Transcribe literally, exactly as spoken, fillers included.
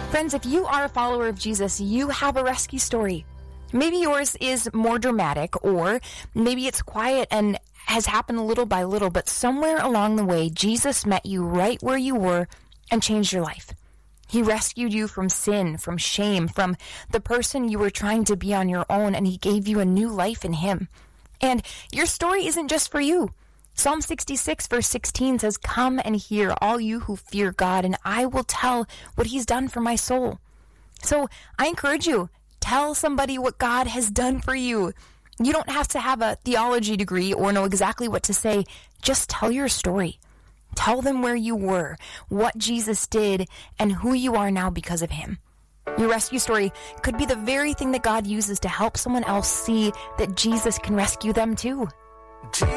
Friends, if you are a follower of Jesus, you have a rescue story. Maybe yours is more dramatic, or maybe it's quiet and has happened little by little, but somewhere along the way, Jesus met you right where you were and changed your life. He rescued you from sin, from shame, from the person you were trying to be on your own, and he gave you a new life in him. And your story isn't just for you. Psalm sixty-six verse sixteen says, "Come and hear, all you who fear God, and I will tell what he's done for my soul." So I encourage you, tell somebody what God has done for you. You don't have to have a theology degree or know exactly what to say. Just tell your story. Tell them where you were, what Jesus did, and who you are now because of him. Your rescue story could be the very thing that God uses to help someone else see that Jesus can rescue them too.